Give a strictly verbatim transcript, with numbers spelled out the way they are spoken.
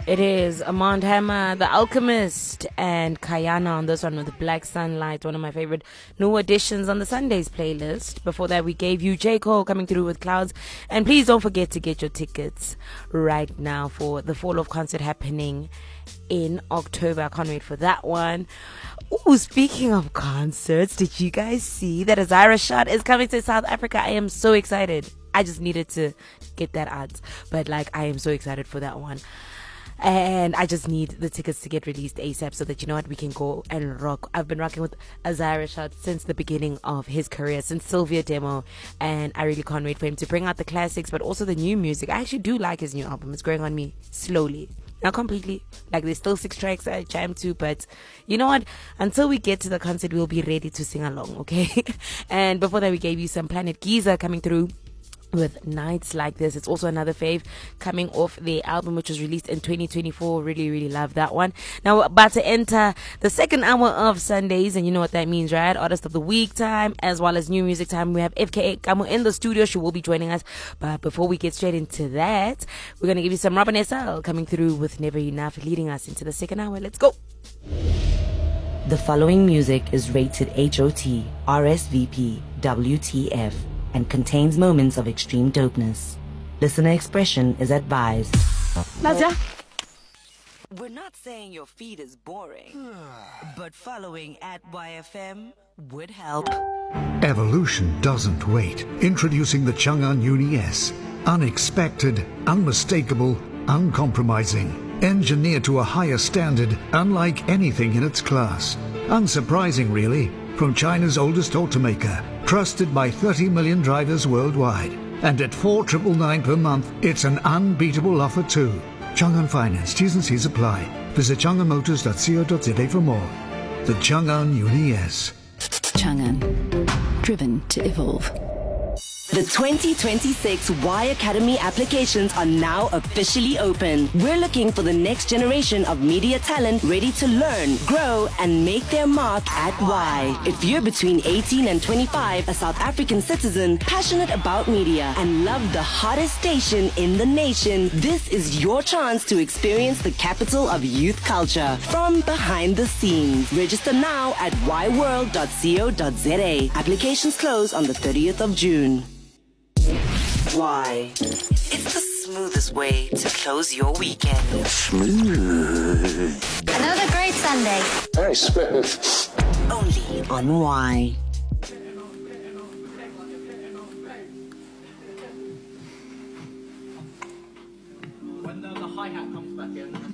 It is Armand Hammer, The Alchemist, and Kayana on this one with Black Sunlight, one of my favorite new additions on the Sundays playlist. Before that, we gave you J. Cole coming through with Clouds. And please don't forget to get your tickets right now for the Fall Off concert happening in October. I can't wait for that one. Ooh, speaking of concerts, did you guys see that Azira Shot is coming to South Africa? I am so excited. I just needed to get that out. But like, I am so excited for that one. And I just need the tickets to get released ASAP so that, you know what, we can go and rock. I've been rocking with Azira Shot since the beginning of his career, since Sylvia Demo. And I really can't wait for him to bring out the classics, but also the new music. I actually do like his new album. It's growing on me slowly. Not completely. Like, there's still six tracks I jam to, but you know what? Until we get to the concert, we'll be ready to sing along, okay? And before that, we gave you some Planet Giza coming through with Nights Like This. It's also another fave coming off the album which was released in twenty twenty-four. Really, really love that one. Now we're about to enter the second hour of Sundays, and you know what that means, right? Artist of the Week time as well as new music time. We have F K A Kamo in the studio. She will be joining us. But before we get straight into that, we're going to give you some Robin S L coming through with Never Enough, leading us into the second hour. Let's go. The following music is rated H O T, R S V P, W T F, and contains moments of extreme dopeness. Listener expression is advised. Nadia? We're not saying your feed is boring, but following at Y F M would help. Evolution doesn't wait. Introducing the Chang'an Uni S. Unexpected, unmistakable, uncompromising. Engineered to a higher standard, unlike anything in its class. Unsurprising, really, from China's oldest automaker. Trusted by thirty million drivers worldwide. And at four thousand nine hundred ninety-nine per month, it's an unbeatable offer too. Chang'an Finance, T's and C's apply. Visit chang'an motors dot co dot za for more. The Chang'an Uni S. Chang'an, driven to evolve. The twenty twenty-six Y Academy applications are now officially open. We're looking for the next generation of media talent ready to learn, grow, and make their mark at Y. If you're between eighteen and twenty-five, a South African citizen, passionate about media, and love the hottest station in the nation, this is your chance to experience the capital of youth culture from behind the scenes. Register now at y world dot co dot za. Applications close on the thirtieth of June. Why? It's the smoothest way to close your weekend. Smooth. Another great Sunday. Very smooth. Only on Y. When the, the hi-hat comes back in.